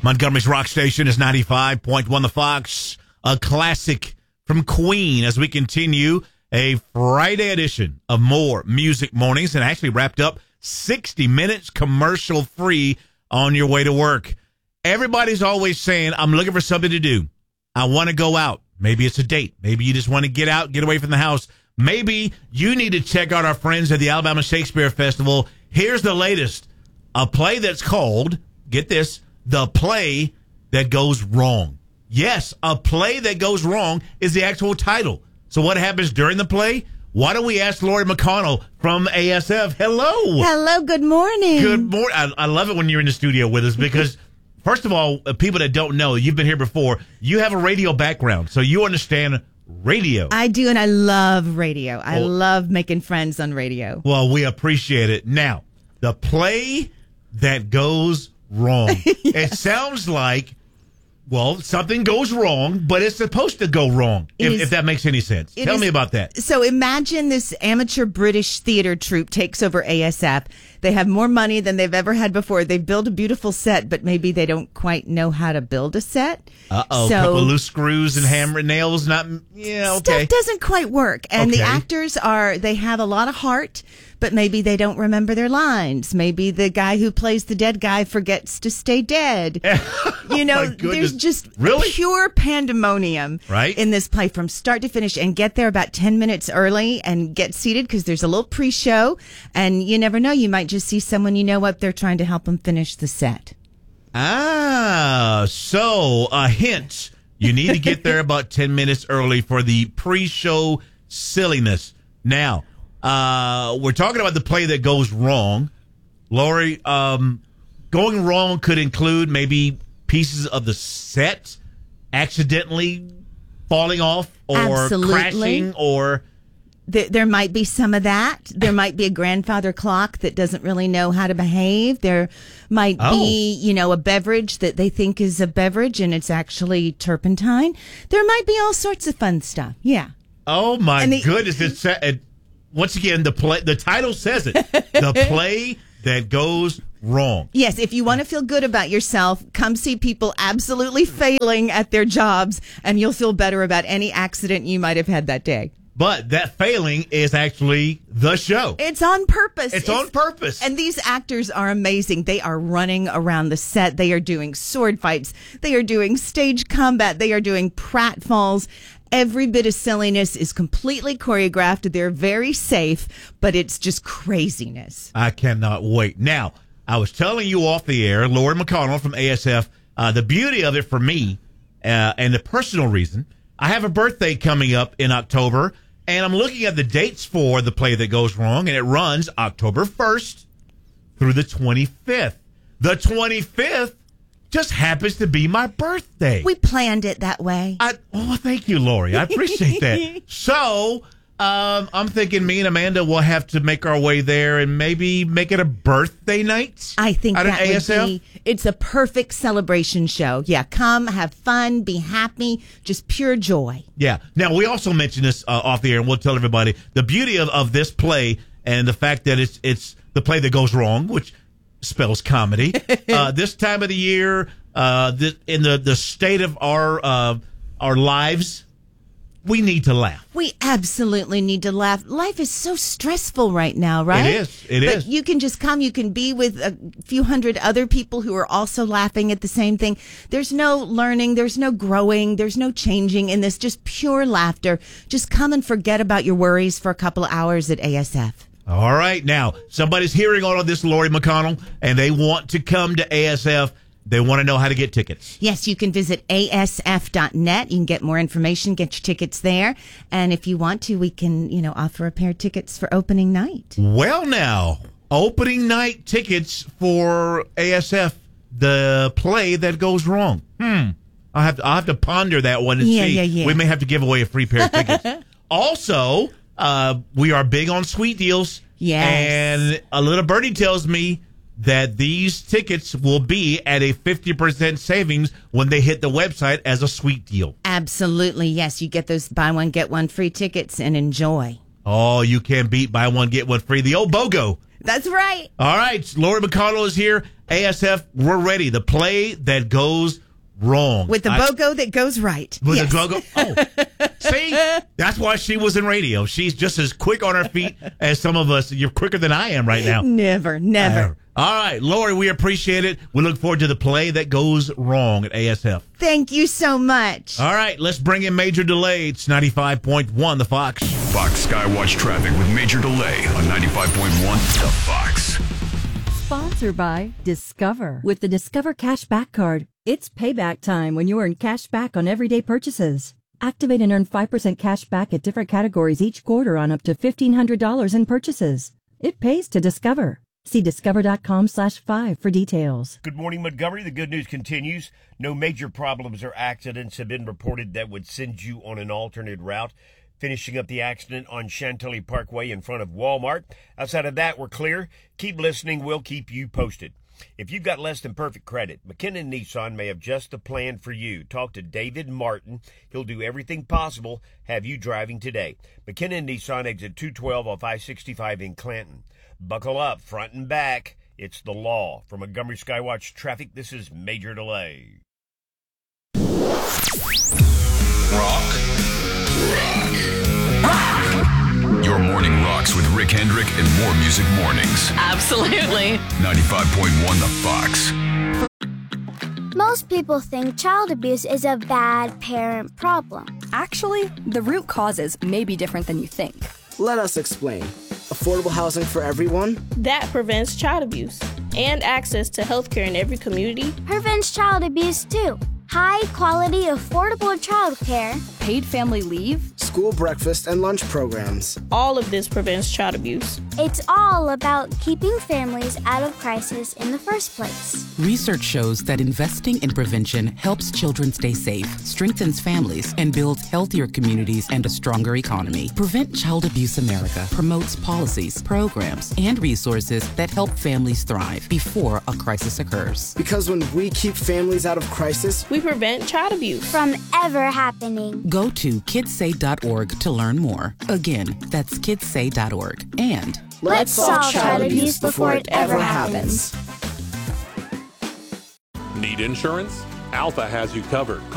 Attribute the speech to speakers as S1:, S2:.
S1: Montgomery's rock station is 95.1 The Fox, a classic from Queen, as we continue a Friday edition of More Music Mornings, and actually wrapped up 60 minutes commercial free on your way to work. Everybody's always saying, I'm looking for something to do. I want to go out. Maybe it's a date. Maybe you just want to get out, get away from the house. Maybe you need to check out our friends at the Alabama Shakespeare Festival. Here's the latest. A play that's called, get this, The Play That Goes Wrong. Yes, A Play That Goes Wrong is the actual title. So what happens during the play? Why don't we ask Lori McConnell from ASF? Hello.
S2: Hello, good morning.
S1: Good morning. I love it when you're in the studio with us because, first of all, people that don't know, you've been here before, you have a radio background, so you understand radio.
S2: I do, and I love radio. I love making friends on radio.
S1: Well, we appreciate it. Now, The Play That Goes Wrong. Yes. It sounds like, well, something goes wrong, but it's supposed to go wrong, if that makes any sense. Tell me about that.
S2: So imagine this amateur British theater troupe takes over ASF. They have more money than they've ever had before. They've built a beautiful set, but maybe they don't quite know how to build a set.
S1: Uh-oh, so, a couple of loose screws and hammer and nails.
S2: Stuff doesn't quite work. And the actors they have a lot of heart, but maybe they don't remember their lines. Maybe the guy who plays the dead guy forgets to stay dead. There's just pure pandemonium in this play from start to finish. And get there about 10 minutes early and get seated because there's a little pre-show. And you never know, you might just see someone you know up there trying to help them finish the set.
S1: So a hint. You need to get there about 10 minutes early for the pre-show silliness. Now, we're talking about the play that goes wrong. Lori, going wrong could include maybe pieces of the set accidentally falling off or crashing or...
S2: There might be some of that. There might be a grandfather clock that doesn't really know how to behave. There might be, a beverage that they think is a beverage and it's actually turpentine. There might be all sorts of fun stuff. Yeah.
S1: Oh my goodness! Once again, the title says it. The Play That Goes Wrong.
S2: Yes, if you want to feel good about yourself, come see people absolutely failing at their jobs, and you'll feel better about any accident you might have had that day.
S1: But that failing is actually the show.
S2: It's on purpose.
S1: It's on purpose.
S2: And these actors are amazing. They are running around the set. They are doing sword fights. They are doing stage combat. They are doing pratfalls. Every bit of silliness is completely choreographed. They're very safe, but it's just craziness.
S1: I cannot wait. Now, I was telling you off the air, Lori McConnell from ASF, the beauty of it for me and the personal reason, I have a birthday coming up in October, and I'm looking at the dates for The Play That Goes Wrong, and it runs October 1st through the 25th. The 25th just happens to be my birthday.
S2: We planned it that way.
S1: Thank you, Lori. I appreciate that. So, I'm thinking me and Amanda will have to make our way there and maybe make it a birthday night.
S2: I think it's a perfect celebration show. Yeah, come, have fun, be happy, just pure joy.
S1: Yeah. Now, we also mentioned this off the air, and we'll tell everybody the beauty of this play and the fact that it's the play that goes wrong, which spells comedy. This time of the year, in the state of our lives, we need to laugh.
S2: We absolutely need to laugh. Life is so stressful right now, right?
S1: It is.
S2: But you can just come. You can be with a few hundred other people who are also laughing at the same thing. There's no learning. There's no growing. There's no changing in this. Just pure laughter. Just come and forget about your worries for a couple of hours at ASF.
S1: All right. Now, somebody's hearing all of this, Lori McConnell, and they want to come to ASF. They want to know how to get tickets.
S2: Yes, you can visit asf.net. You can get more information, get your tickets there. And if you want to, we can, offer a pair of tickets for opening night.
S1: Well, now, opening night tickets for ASF, The Play That Goes Wrong. I'll have to ponder that one and see. Yeah. We may have to give away a free pair of tickets. Also, we are big on sweet deals.
S2: Yes.
S1: And a little birdie tells me that these tickets will be at a 50% savings when they hit the website as a sweet deal.
S2: Absolutely, yes. You get those buy one, get one free tickets and enjoy.
S1: Oh, you can't beat buy one, get one free. The old BOGO.
S2: That's right.
S1: All right. Lori McConnell is here. ASF, we're ready. The play that goes wrong.
S2: With the BOGO that goes right.
S1: With the BOGO? Oh. See? That's why she was in radio. She's just as quick on her feet as some of us. You're quicker than I am right now.
S2: Never.
S1: All right, Lori, we appreciate it. We look forward to the play that goes wrong at ASF.
S2: Thank you so much.
S1: All right, let's bring in Major Delay. It's 95.1 The Fox.
S3: Fox Skywatch traffic with Major Delay on 95.1 The Fox.
S4: Sponsored by Discover. With the Discover Cashback Card, it's payback time when you earn cash back on everyday purchases. Activate and earn 5% cash back at different categories each quarter on up to $1,500 in purchases. It pays to Discover. See discover.com/5 for details.
S5: Good morning, Montgomery. The good news continues. No major problems or accidents have been reported that would send you on an alternate route. Finishing up the accident on Chantilly Parkway in front of Walmart. Outside of that, we're clear. Keep listening. We'll keep you posted. If you've got less than perfect credit, McKinnon Nissan may have just the plan for you. Talk to David Martin. He'll do everything possible, have you driving today. McKinnon Nissan, exit 212 off I-65 in Clanton. Buckle up, front and back. It's the law. From Montgomery Skywatch Traffic, this is Major Delay.
S3: Rock. Your morning rocks with Rick Hendrick and more music mornings.
S6: Absolutely.
S3: 95.1 The Fox.
S7: Most people think child abuse is a bad parent problem.
S6: Actually, the root causes may be different than you think.
S8: Let us explain. Affordable housing for everyone?
S9: That prevents child abuse. And access to healthcare in every community
S7: prevents child abuse too. High quality, affordable childcare.
S6: Paid family leave.
S8: School breakfast and lunch programs.
S9: All of this prevents child abuse.
S7: It's all about keeping families out of crisis in the first place.
S10: Research shows that investing in prevention helps children stay safe, strengthens families, and builds healthier communities and a stronger economy. Prevent Child Abuse America promotes policies, programs, and resources that help families thrive before a crisis occurs.
S8: Because when we keep families out of crisis,
S9: we prevent child abuse
S7: from ever happening.
S10: Go to kidssay.org to learn more. Again, that's kidssay.org. And
S7: let's solve child abuse before it ever happens.
S11: Need insurance? Alpha has you covered.